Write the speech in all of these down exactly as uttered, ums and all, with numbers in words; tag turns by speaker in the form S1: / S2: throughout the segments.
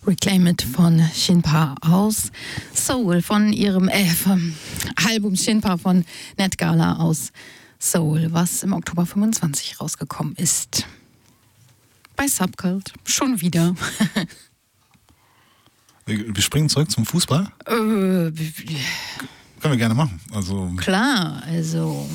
S1: Reclaim It von Shinpa aus Seoul, von ihrem äh, vom Album Shinpa von Net Gala aus Seoul, was im Oktober fünfundzwanzig rausgekommen ist. Bei Subcult schon wieder.
S2: wir, wir springen zurück zum Fußball.
S1: Äh,
S2: Können wir gerne machen. Also
S1: klar, also...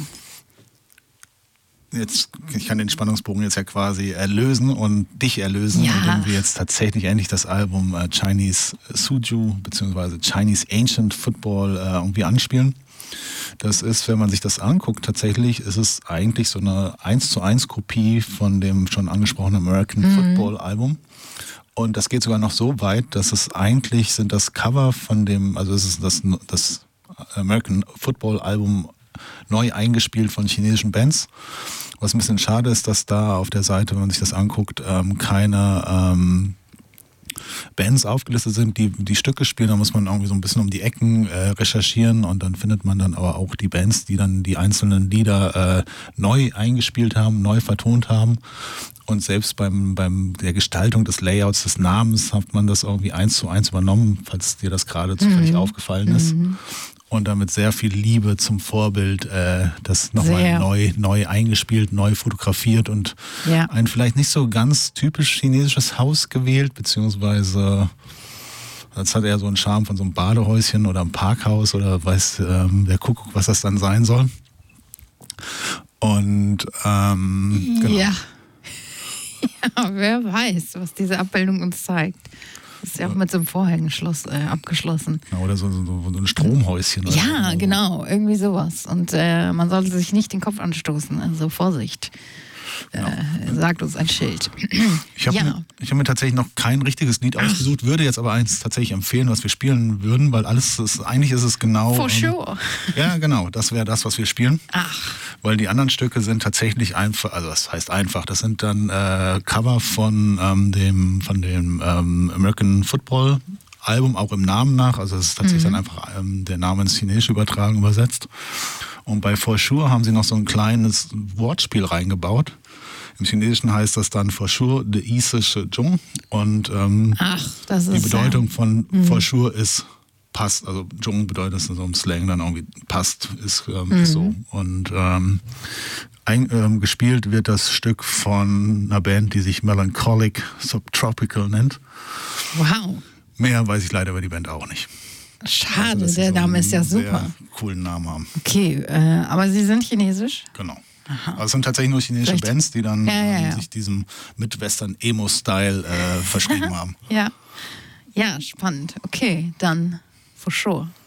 S2: Jetzt, ich kann den Spannungsbogen jetzt ja quasi erlösen und dich erlösen,
S1: ja.
S2: indem wir jetzt tatsächlich endlich das Album äh, Chinese Suju bzw. Chinese Ancient Football äh, irgendwie anspielen. Das ist, wenn man sich das anguckt, tatsächlich ist es eigentlich so eine eins zu eins Kopie von dem schon angesprochenen American mhm. Football Album. Und das geht sogar noch so weit, dass es eigentlich sind das Cover von dem, also es ist das, das American Football Album neu eingespielt von chinesischen Bands. Was ein bisschen schade ist, dass da auf der Seite, wenn man sich das anguckt, ähm, keine ähm, Bands aufgelistet sind, die die Stücke spielen. Da muss man irgendwie so ein bisschen um die Ecken äh, recherchieren und dann findet man dann aber auch die Bands, die dann die einzelnen Lieder äh, neu eingespielt haben, neu vertont haben. Und selbst beim, beim der Gestaltung des Layouts des Namens hat man das irgendwie eins zu eins übernommen, falls dir das gerade zufällig mhm. aufgefallen ist. Mhm. Und damit sehr viel Liebe zum Vorbild, äh, das nochmal neu, neu eingespielt, neu fotografiert und ja. ein vielleicht nicht so ganz typisch chinesisches Haus gewählt, beziehungsweise das hat eher so einen Charme von so einem Badehäuschen oder einem Parkhaus oder weiß ähm, der Kuckuck, was das dann sein soll. Und ähm, genau.
S1: Ja. ja, wer weiß, was diese Abbildung uns zeigt. Das ist ja auch mit so einem Vorhängeschloss äh, abgeschlossen.
S2: Ja, oder so, so, so ein Stromhäuschen. Oder
S1: ja,
S2: so.
S1: Genau, irgendwie sowas. Und äh, man sollte sich nicht den Kopf anstoßen, also Vorsicht. Genau. Äh, sagt uns ein Schild.
S2: Ich habe ja. mir, hab mir tatsächlich noch kein richtiges Lied Ach. ausgesucht, würde jetzt aber eins tatsächlich empfehlen, was wir spielen würden, weil alles ist, eigentlich ist es genau...
S1: For
S2: ähm,
S1: sure.
S2: Ja, genau, das wäre das, was wir spielen.
S1: Ach.
S2: Weil die anderen Stücke sind tatsächlich einfach, also das heißt einfach, das sind dann äh, Cover von ähm, dem, von dem ähm, American Football Album, auch im Namen nach, also es ist tatsächlich mhm. dann einfach ähm, der Name ins Chinesische übertragen, übersetzt. Und bei For Sure haben sie noch so ein kleines Wortspiel reingebaut. Im Chinesischen heißt das dann For Sure de Isische Zhong. Und ähm,
S1: Ach, das ist
S2: die Bedeutung
S1: ja.
S2: von
S1: mhm.
S2: For Sure ist passt. Also Zhong bedeutet das in so einem Slang dann irgendwie passt, ist, ähm,
S1: mhm.
S2: ist so. Und ähm, ein, ähm, gespielt wird das Stück von einer Band, die sich Melancholic Subtropical nennt.
S1: Wow.
S2: Mehr weiß ich leider über die Band auch nicht.
S1: Schade, also, der so Name ist ja super.
S2: Sehr coolen Namen haben.
S1: Okay, äh, aber sie sind chinesisch?
S2: Genau. Aha. Also es sind tatsächlich nur chinesische Vielleicht. Bands, die dann
S1: ja, ja, ja.
S2: ähm, sich diesem Midwestern-Emo-Style äh, verschrieben haben.
S1: Ja. Ja, spannend. Okay, dann For Sure.